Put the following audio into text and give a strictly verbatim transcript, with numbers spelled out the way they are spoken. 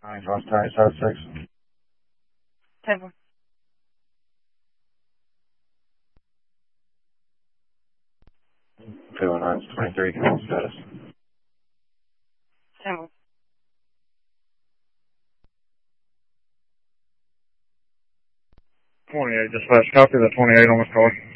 Nine, Ross Tight, South six. Seven. two oh nine, twenty-three, call status. Seven. twenty-eight, dispatch, copy the twenty-eight on this call.